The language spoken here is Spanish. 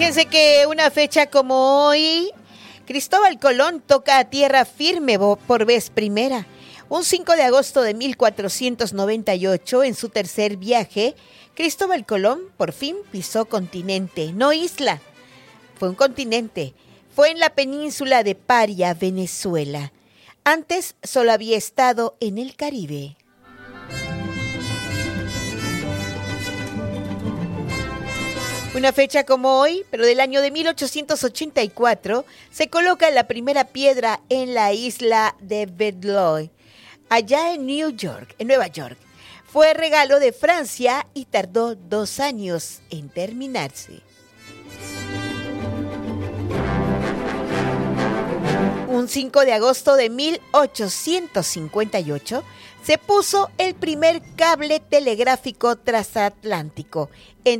Fíjense que una fecha como hoy, Cristóbal Colón toca a tierra firme por vez primera. Un 5 de agosto de 1498, en su tercer viaje, Cristóbal Colón por fin pisó continente, no isla, fue un continente. Fue en la península de Paria, Venezuela. Antes solo había estado en el Caribe. Una fecha como hoy, pero del año de 1884, se coloca la primera piedra en la isla de Bedloe, allá en Nueva York. Fue regalo de Francia y tardó 2 años en terminarse. Un 5 de agosto de 1858 se puso el primer cable telegráfico transatlántico